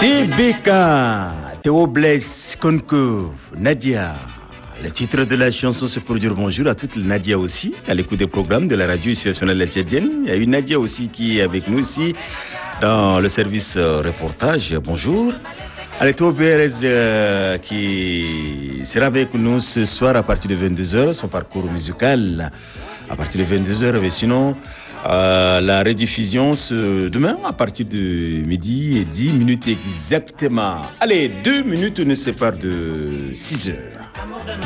TBK, Théo Blaise, Konko, Nadia. Le titre de la chanson, c'est pour dire bonjour à toute Nadia aussi, à l'écoute des programmes de la radio institutionnelle tchadienne. Il y a une Nadia aussi qui est avec nous ici dans le service reportage. Bonjour. Allez, Théo Blaise qui sera avec nous ce soir à partir de 22h, son parcours musical à partir de 22h, mais sinon... la rediffusion demain à partir de midi et 10 minutes exactement. Allez, 2 minutes nous séparent de 6 heures.